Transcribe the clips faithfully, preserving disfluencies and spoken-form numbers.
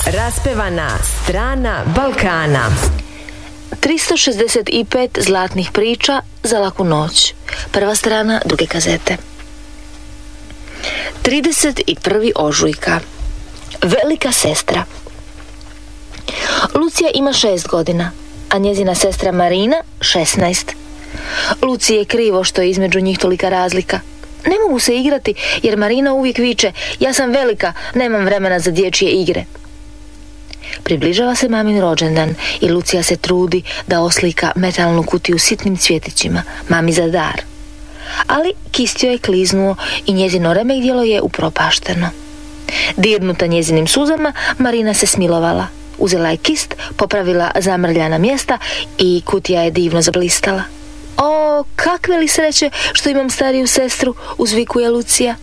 Raspevana strana Balkana. tristo šezdeset pet zlatnih priča za laku noć. Prva strana druge kazete. trideset prvog ožujka. Velika sestra. Lucija ima šest godina, a njezina sestra Marina šesnaest. Luciji je krivo što je između njih tolika razlika. Ne mogu se igrati jer Marina uvijek viče: ja sam velika, nemam vremena za dječje igre. Približava se mamin rođendan i Lucija se trudi da oslika metalnu kutiju sitnim cvjetićima, mami za dar. Ali kist joj je kliznuo i njezino remek djelo je upropašteno. Dirnuta njezinim suzama, Marina se smilovala. Uzela je kist, popravila zamrljana mjesta i kutija je divno zablistala. O, kakve li sreće što imam stariju sestru, uzvikuje Lucija.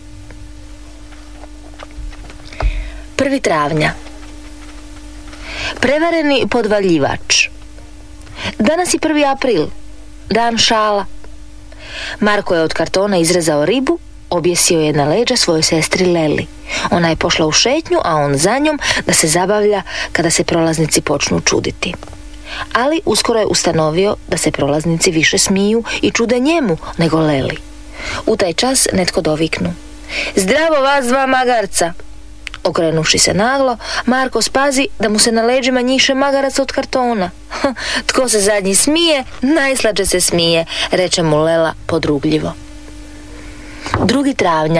Prvi travnja. Prevareni podvaljivač. Danas je prvi april, dan šala. Marko je od kartona izrezao ribu, objesio je na leđa svojoj sestri Leli. Ona je pošla u šetnju, a on za njom da se zabavlja kada se prolaznici počnu čuditi. Ali uskoro je ustanovio da se prolaznici više smiju i čude njemu nego Leli. U taj čas netko doviknu: zdravo vas dva magarca! Okrenuši se naglo, Marko spazi da mu se na leđima njiše magarac od kartona. Tko se zadnji smije, najslađe se smije, reče mu Lela podrugljivo. Drugi travnja.